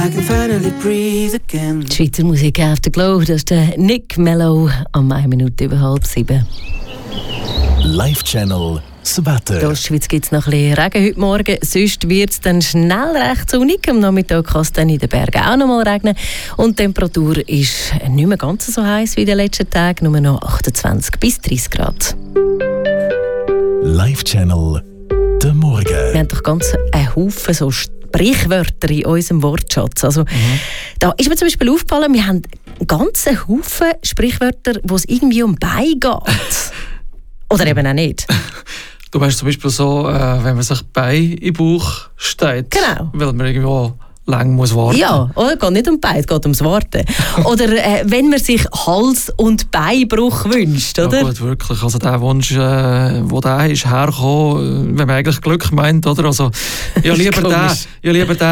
Die Schweizer Musik auf der Glow, das ist der Nick Mello um 7:01. Live-Channel das Wetter. In der Ostschweiz gibt es noch ein bisschen Regen heute Morgen, sonst wird es dann schnell recht sonnig. Am Nachmittag kann es dann in den Bergen auch noch mal regnen. Und die Temperatur ist nicht mehr ganz so heiß wie in den letzten Tagen, nur noch 28 bis 30 Grad. Live-Channel der Morgen. Wir haben doch ganz einen Haufen so Sprichwörter in unserem Wortschatz. Also, da ist mir zum Beispiel aufgefallen, wir haben einen ganzen Haufen Sprichwörter, wo es irgendwie um Bein geht. Oder eben auch nicht. Du meinst zum Beispiel so, wenn man sich Bein im Bauch steht, genau, weil man irgendwo lang muss warten. Ja, oder? Es geht nicht um Bein, es geht ums Warten. Oder wenn man sich Hals- und Beinbruch wünscht, oder? Ja gut, wirklich. Also der Wunsch, wo der ist hergekommen, wenn man eigentlich Glück meint, oder? Also, ja lieber den